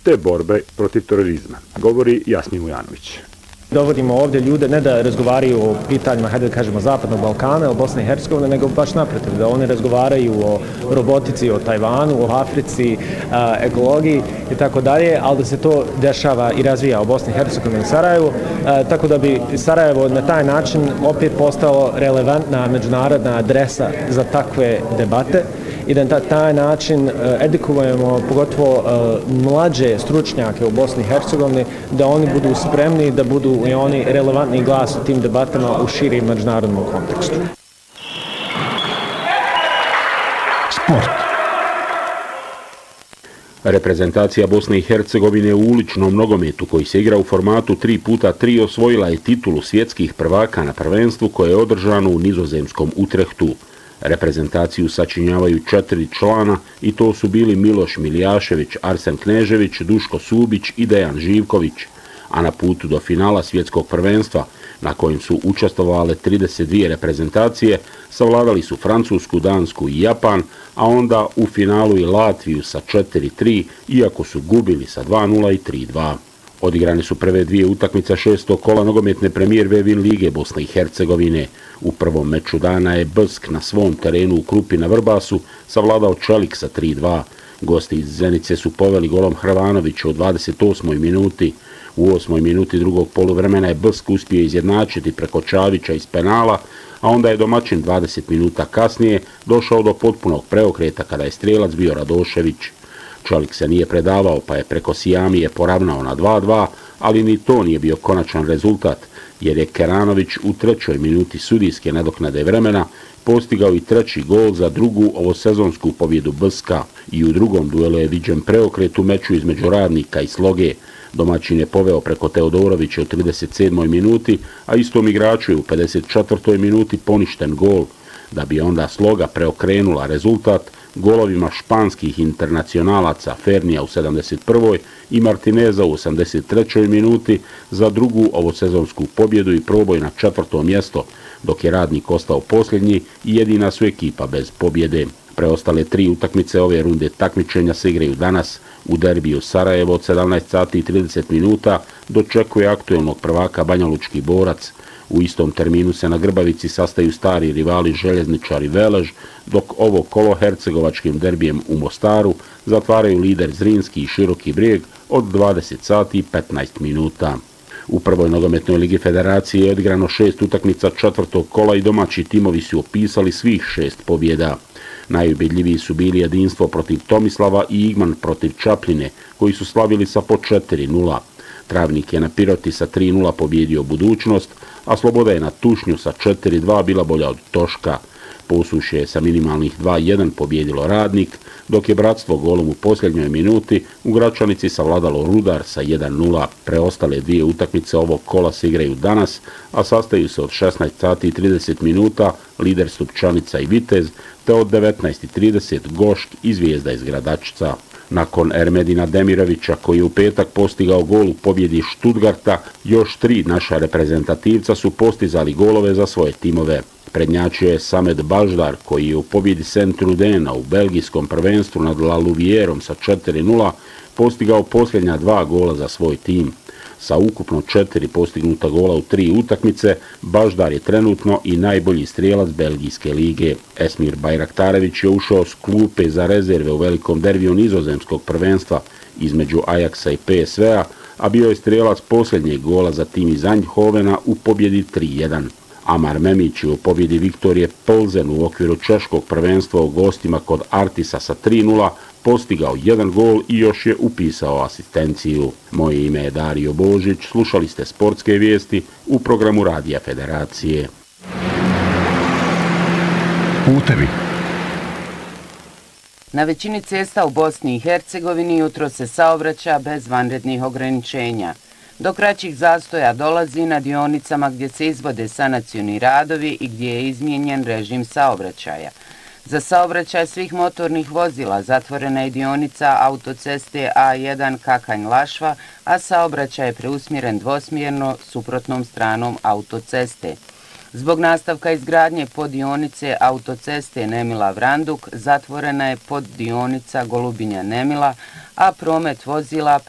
te borbe protiv terorizma, govori Jasmin Vujanović. Dovodimo ovdje ljude ne da razgovaraju o pitanjima, hajde da kažemo, Zapadnog Balkana, o Bosni i Hercegovini, nego baš naprotiv, da oni razgovaraju o robotici, o Tajvanu, o Africi, ekologiji i tako dalje, ali da se to dešava i razvija u Bosni i Hercegovini i Sarajevu, tako da bi Sarajevo na taj način opet postalo relevantna međunarodna adresa za takve debate i da na taj način edukujemo pogotovo mlađe stručnjake u Bosni i Hercegovini da oni budu spremni, da budu i oni relevantni glas u tim debatama u širim međunarodnom kontekstu. Sport. Reprezentacija Bosne i Hercegovine u uličnom nogometu koji se igra u formatu 3x3 osvojila je titulu svjetskih prvaka na prvenstvu koje je održano u nizozemskom Utrehtu. Reprezentaciju sačinjavaju 4 člana i to su bili Miloš Miljašević, Arsen Knežević, Duško Subić i Dejan Živković. A na putu do finala svjetskog prvenstva, na kojem su učestvovale 32 reprezentacije, savladali su Francusku, Dansku i Japan, a onda u finalu i Latviju sa 4-3, iako su gubili sa 2-0 i 3-2. Odigrane su prve dvije utakmice 6. kola nogometne premijer Vevin lige Bosne i Hercegovine. U prvom meču dana je Bsk na svom terenu u Krupi na Vrbasu savladao Čelik sa 3-2. Gosti iz Zenice su poveli golom Hrvanovića u 28. minuti. U 8. minuti drugog poluvremena je Bsk uspio izjednačiti preko Čavića iz penala, a onda je domaćin 20 minuta kasnije došao do potpunog preokreta kada je strijelac bio Radošević. Čelik se nije predavao pa je preko Sijamije poravnao na 2-2, ali ni to nije bio konačan rezultat, jer je Keranović u 3. minuti sudijske nadoknade vremena postigao i 3. gol za drugu ovosezonsku pobjedu Bska i u drugom duelu je viđen preokret u meču između Radnika i Sloge. Domaćin je poveo preko Teodorovića u 37. minuti, a istom igraču je u 54. minuti poništen gol, da bi onda Sloga preokrenula rezultat golovima španskih internacionalaca Fernija u 71. i Martineza u 83. minuti za drugu ovosezonsku pobjedu i proboj na 4. mjesto, dok je Radnik ostao posljednji i jedina su ekipa bez pobjede. Preostale 3 utakmice ove runde takmičenja se igraju danas. U derbiju Sarajevo od 17 sati i 30 minuta dočekuje aktuelnog prvaka Banjalučki Borac. U istom terminu se na Grbavici sastaju stari rivali Željezničar i Velež, dok ovo kolo hercegovačkim derbijem u Mostaru zatvaraju lider Zrinski i Široki Brijeg od 20 sati i 15 minuta. U prvoj nogometnoj ligi federacije je odigrano 6 utakmica 4. kola i domaći timovi su opisali svih 6 pobjeda. Najubedljiviji su bili Jedinstvo protiv Tomislava i Igman protiv Čapljine, koji su slavili sa po 4-0. Travnik je na Piroti sa 3-0 pobjedio Budućnost, a Sloboda je na Tušnju sa 4-2 bila bolja od Toška. Posušje je sa minimalnih 2-1 pobjedilo Radnik, dok je Bratstvo golom u posljednjoj minuti u Gračanici savladalo Rudar sa 1-0. Preostale dvije utakmice ovog kola se igraju danas, a sastaju se od 16 sati i 30 minuta lider Stupčanica i Vitez, te od 19:30 Gošk i Zvijezda iz Gradačca. Nakon Ermedina Demirovića, koji je u petak postigao gol u pobjedi Stuttgarta, još 3 naša reprezentativca su postizali golove za svoje timove. Prednjačio je Samed Baždar, koji je u pobjedi Saint-Trudena u belgijskom prvenstvu nad La Louvièrom sa 4-0 postigao posljednja 2 gola za svoj tim. Sa ukupno 4 postignuta gola u 3 utakmice, Baždar je trenutno i najbolji strijelac belgijske lige. Esmir Bajraktarević je ušao s klupe za rezerve u velikom derbiju nizozemskog prvenstva između Ajaxa i PSV-a, a bio je strijelac posljednjeg gola za tim iz Eindhovena u pobjedi 3-1. Amar Memić je u pobjedi Viktorije Plzen u okviru češkog prvenstva u gostima kod Artisa sa 3-0 postigao 1 gol i još je upisao asistenciju. Moje ime je Dario Božić, slušali ste sportske vijesti u programu Radija Federacije. Putevi. Na većini cesta u Bosni i Hercegovini jutro se saobraća bez vanrednih ograničenja. Do kraćih zastoja dolazi na dionicama gdje se izvode sanacioni radovi i gdje je izmijenjen režim saobraćaja. Za saobraćaj svih motornih vozila zatvorena je dionica autoceste A1 Kakanj-Lašva, a saobraćaj je preusmjeren dvosmjerno suprotnom stranom autoceste. Zbog nastavka izgradnje poddionice autoceste Nemila-Vranduk zatvorena je poddionica Golubinja-Nemila, a promet vozila